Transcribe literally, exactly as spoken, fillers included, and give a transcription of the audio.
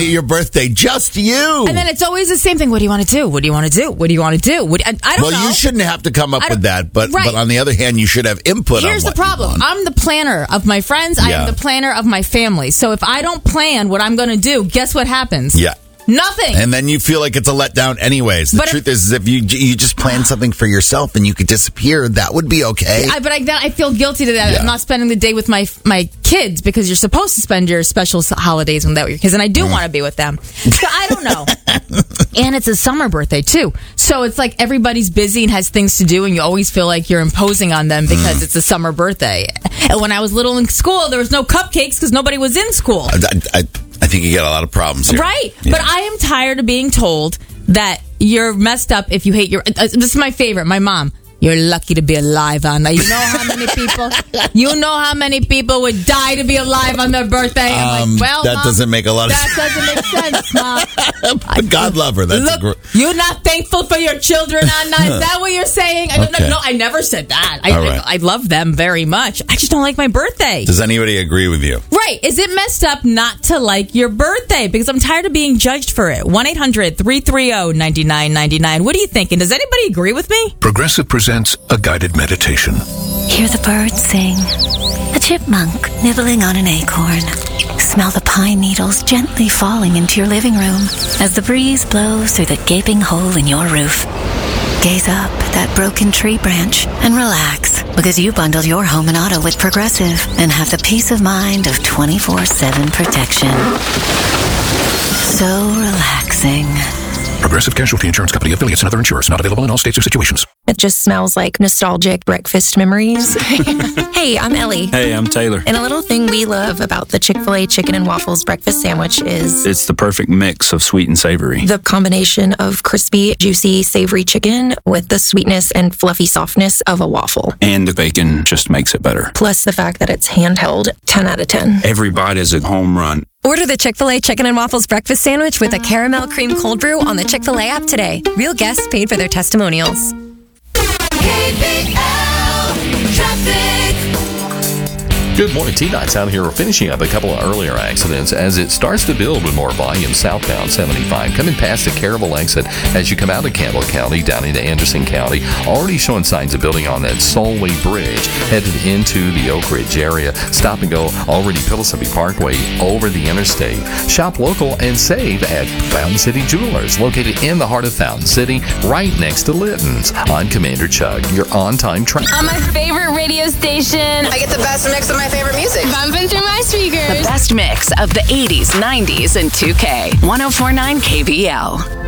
me your birthday, just you. And then it's always the same thing. What do you want to do? What do you want to do? What do you want to do? What do you, I, I don't well, know. Well, you shouldn't have to come up with that, but right. but on the other hand, you should have input Here's on what the problem. I'm the planner of my friends. Yeah. I am the planner of my family. So if I don't plan what I'm going to do, guess what happens? Yeah. Nothing. And then you feel like it's a letdown anyways. The but truth if, is, if you you just plan something for yourself and you could disappear, that would be okay. I, but I, then I feel guilty to that. Yeah. I'm not spending the day with my my kids because you're supposed to spend your special holidays with your kids, and I do mm. want to be with them. So I don't know. And it's a summer birthday, too. So it's like everybody's busy and has things to do, and you always feel like you're imposing on them because mm. it's a summer birthday. And when I was little in school, there was no cupcakes because nobody was in school. I, I, I think you get a lot of problems here. Right. Yeah. But I am tired of being told that you're messed up if you hate your... Uh, this is my favorite, my mom. You're lucky to be alive on that. You know how many people... You know how many people would die to be alive on their birthday? I'm um, like, well, that Mom, doesn't make a lot of that sense. That doesn't make sense, Mom. But God love her. That's Look, a gr- you're not thankful for your children on that. Is that what you're saying? I don't okay. know. No, I never said that. I, All right. I, I love them very much. I just don't like my birthday. Does anybody agree with you? Right. Is it messed up not to like your birthday? Because I'm tired of being judged for it. one eight hundred three three zero nine nine nine nine. What are you thinking? Does anybody agree with me? Progressive presents a guided meditation. Hear the birds sing. A chipmunk nibbling on an acorn. Smell the pine needles gently falling into your living room as the breeze blows through the gaping hole in your roof. Gaze up at that broken tree branch and relax because you bundled your home and auto with Progressive and have the peace of mind of twenty-four seven protection. So relaxing. Progressive Casualty Insurance Company, affiliates, and other insurers. Not available in all states or situations. It just smells like nostalgic breakfast memories. Hey, I'm Ellie. Hey, I'm Taylor. And a little thing we love about the Chick-fil-A Chicken and Waffles breakfast sandwich is... It's the perfect mix of sweet and savory. The combination of crispy, juicy, savory chicken with the sweetness and fluffy softness of a waffle. And the bacon just makes it better. Plus the fact that it's handheld, ten out of ten. Every bite is a home run. Order the Chick-fil-A Chicken and Waffles breakfast sandwich with a caramel cream cold brew on the Chick-fil-A app today. Real guests paid for their testimonials. K B L Traffic. Good morning, T-Nights out here. We're finishing up a couple of earlier accidents as it starts to build with more volume southbound seventy-five. Coming past the Caravel exit as you come out of Campbell County down into Anderson County. Already showing signs of building on that Solway Bridge headed into the Oak Ridge area. Stop and go already Pillsbury Parkway over the interstate. Shop local and save at Fountain City Jewelers, located in the heart of Fountain City, right next to Litton's. I'm Commander Chug, your on-time train. On my favorite radio station, I get the best mix of my favorite music. Bumping through my speakers. The best mix of the eighties, nineties, and two K. one oh four point nine K B L.